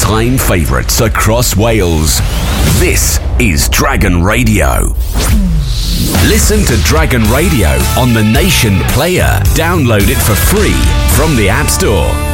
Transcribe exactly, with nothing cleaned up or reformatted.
all-time favourites across Wales. This is Dragon Radio. Listen to Dragon Radio on the Nation Player. Download it for free from the App Store.